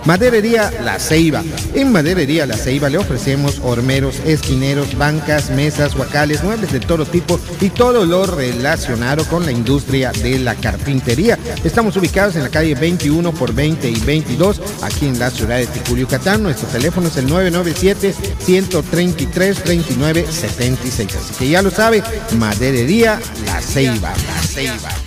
Maderería La Ceiba. En Maderería La Ceiba le ofrecemos hormeros, esquineros, bancas, mesas, huacales, muebles de todo tipo y todo lo relacionado con la industria de la carpintería. Estamos ubicados en la calle 21 por 20 y 22, aquí en la ciudad de Ticul, Yucatán. Nuestro teléfono es el 997-133-2976. Así que ya lo sabe, Maderería La Ceiba. La Ceiba.